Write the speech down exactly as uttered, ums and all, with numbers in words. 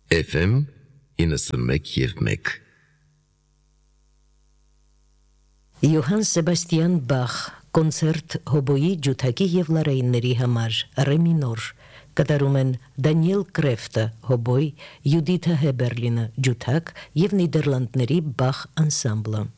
Էֆ էմ իննսունմեկ և մեկ Յոհան Սեբաստիան Բախ կոնցերտ հոբոյի, ջութակի և լարայինների համար ռե մինոր կատարում են Դանիել Կրեֆտը հոբոյ, Յուդիթա Հեբերլինը ջութակ և Նիդերլանդների Բախ անսամբլը